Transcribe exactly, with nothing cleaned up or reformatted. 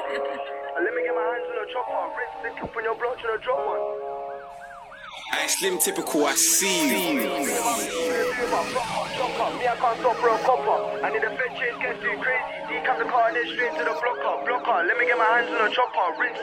Let me get my hands on the chopper. Rinse the clip on your block to the drop one. Hey, Slim Typical, I see you. Me, I can't stop for a copper. I need a fed chase, gets too crazy. Decap the car and then straight to the blocker. Blocker, let me get my hands on the chopper. Rinse